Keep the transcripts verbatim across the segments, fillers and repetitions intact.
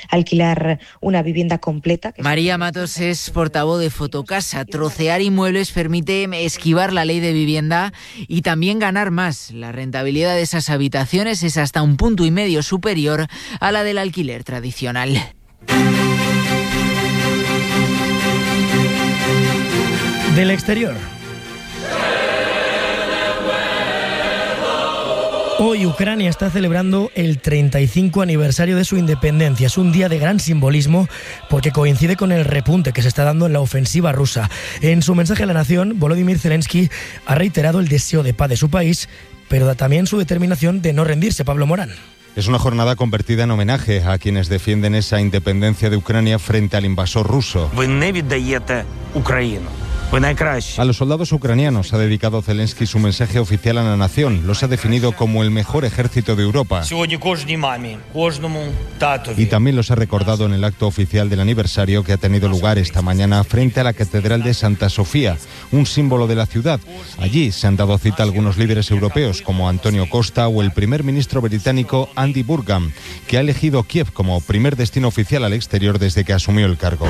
alquilar una vivienda completa. María Matos es portavoz de Fotocasa. Trocear inmuebles permite esquivar la ley de vivienda y también ganar más. La rentabilidad de esas habitaciones es hasta un punto y medio superior a la del alquiler tradicional. Del exterior. Hoy Ucrania está celebrando el treinta y cinco aniversario de su independencia. Es un día de gran simbolismo porque coincide con el repunte que se está dando en la ofensiva rusa. En su mensaje a la nación, Volodymyr Zelensky ha reiterado el deseo de paz de su país, pero también su determinación de no rendirse. Pablo Morán. Es una jornada convertida en homenaje a quienes defienden esa independencia de Ucrania frente al invasor ruso. A los soldados ucranianos ha dedicado Zelensky su mensaje oficial a la nación. Los ha definido como el mejor ejército de Europa. Y también los ha recordado en el acto oficial del aniversario que ha tenido lugar esta mañana frente a la Catedral de Santa Sofía, un símbolo de la ciudad. Allí se han dado cita algunos líderes europeos como Antonio Costa o el primer ministro británico Andy Burnham, que ha elegido Kiev como primer destino oficial al exterior desde que asumió el cargo.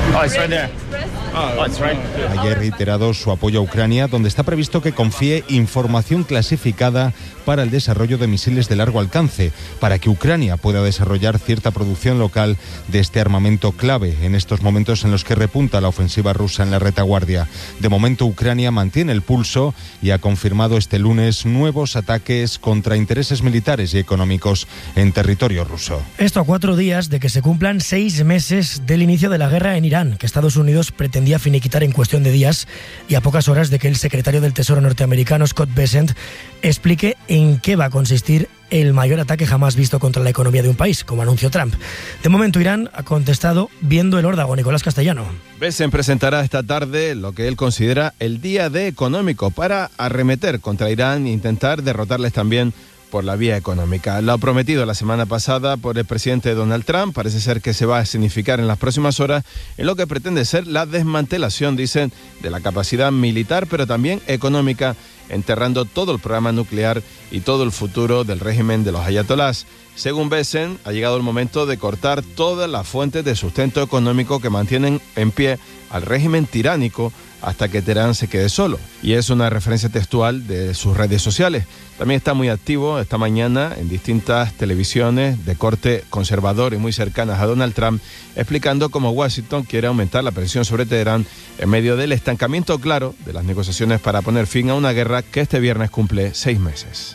Ayer reiteró su apoyo a Ucrania, donde está previsto que confíe información clasificada para el desarrollo de misiles de largo alcance, para que Ucrania pueda desarrollar cierta producción local de este armamento clave en estos momentos en los que repunta la ofensiva rusa en la retaguardia. De momento, Ucrania mantiene el pulso y ha confirmado este lunes nuevos ataques contra intereses militares y económicos en territorio ruso. Esto a cuatro días de que se cumplan seis meses del inicio de la guerra en Irán, que Estados Unidos pretendía finiquitar en cuestión de días, y a pocas horas de que el secretario del Tesoro norteamericano, Scott Bessent, explique en qué va a consistir el mayor ataque jamás visto contra la economía de un país, como anunció Trump. De momento, Irán ha contestado viendo el órdago. Nicolás Castellano. Bessent presentará esta tarde lo que él considera el día D económico para arremeter contra Irán e intentar derrotarles también por la vía económica. Lo prometido la semana pasada por el presidente Donald Trump parece ser que se va a significar en las próximas horas en lo que pretende ser la desmantelación, dicen, de la capacidad militar, pero también económica, enterrando todo el programa nuclear y todo el futuro del régimen de los ayatolás. Según Bessent, ha llegado el momento de cortar todas las fuentes de sustento económico que mantienen en pie al régimen tiránico hasta que Teherán se quede solo. Y es una referencia textual de sus redes sociales. También está muy activo esta mañana en distintas televisiones de corte conservador y muy cercanas a Donald Trump, explicando cómo Washington quiere aumentar la presión sobre Teherán en medio del estancamiento claro de las negociaciones para poner fin a una guerra que este viernes cumple seis meses.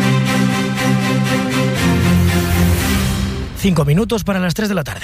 Cinco minutos para las tres de la tarde.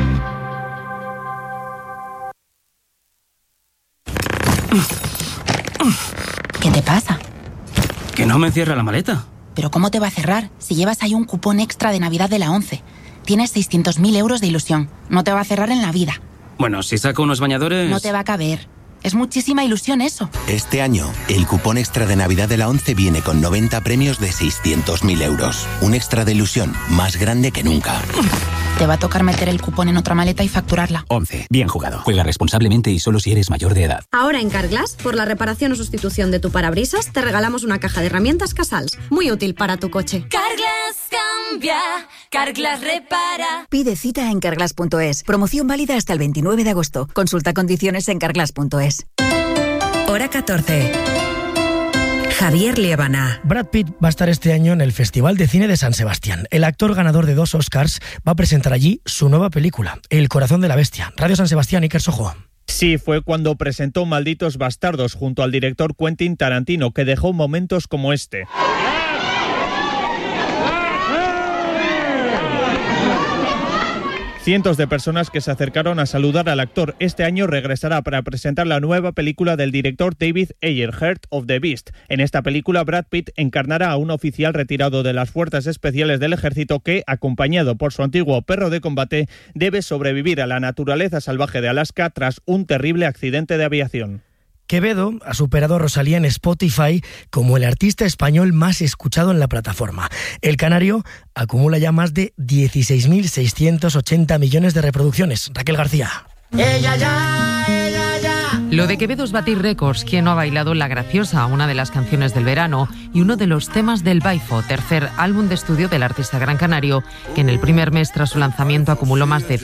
¿Qué te pasa? Que no me cierra la maleta. ¿Pero cómo te va a cerrar si llevas ahí un cupón extra de Navidad de la ONCE? Tienes seiscientos mil euros de ilusión. No te va a cerrar en la vida. Bueno, si saco unos bañadores... No te va a caber. Es muchísima ilusión eso. Este año, el cupón extra de Navidad de la ONCE viene con noventa premios de seiscientos mil euros. Un extra de ilusión más grande que nunca. Te va a tocar meter el cupón en otra maleta y facturarla. ONCE. Bien jugado. Juega responsablemente y solo si eres mayor de edad. Ahora en Carglass, por la reparación o sustitución de tu parabrisas, te regalamos una caja de herramientas Casals. Muy útil para tu coche. Carglass cambia. Carglass repara. Pide cita en carglass punto es. Promoción válida hasta el veintinueve de agosto. Consulta condiciones en carglass punto es. Hora catorce. Javier Liébana. Brad Pitt va a estar este año en el Festival de Cine de San Sebastián. El actor ganador de dos Oscars va a presentar allí su nueva película, El corazón de la bestia. Radio San Sebastián, Iker Sojo. Sí, fue cuando presentó Malditos Bastardos junto al director Quentin Tarantino, que dejó momentos como este. Cientos de personas que se acercaron a saludar al actor. Este año regresará para presentar la nueva película del director David Ayer, Heart of the Beast. En esta película, Brad Pitt encarnará a un oficial retirado de las Fuerzas Especiales del Ejército que, acompañado por su antiguo perro de combate, debe sobrevivir a la naturaleza salvaje de Alaska tras un terrible accidente de aviación. Quevedo ha superado a Rosalía en Spotify como el artista español más escuchado en la plataforma. El canario acumula ya más de dieciséis mil seiscientos ochenta millones de reproducciones. Raquel García. Ella ya, ella ya. Lo de Quevedo es batir récords. ¿Quién no ha bailado La Graciosa, una de las canciones del verano y uno de los temas del Baifo, tercer álbum de estudio del artista gran canario, que en el primer mes tras su lanzamiento acumuló más de